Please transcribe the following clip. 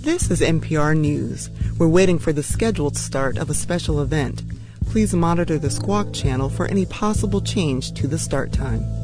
This is NPR News. We're waiting for the scheduled start of a special event. Please monitor the Squawk channel for any possible change to the start time.